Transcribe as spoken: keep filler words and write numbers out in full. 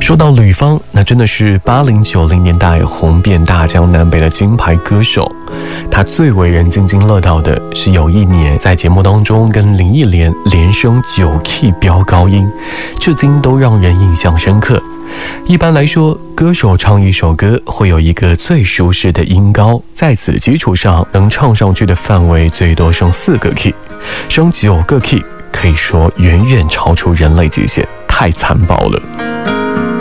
说到吕方，那真的是八零九零年代红遍大江南北的金牌歌手。他最为人津津乐道的是有一年在节目当中跟林忆莲连升九 key 飙高音，至今都让人印象深刻。一般来说，歌手唱一首歌会有一个最舒适的音高，在此基础上能唱上去的范围最多升四个 key， 升九个 key 可以说远远超出人类极限，太残暴了。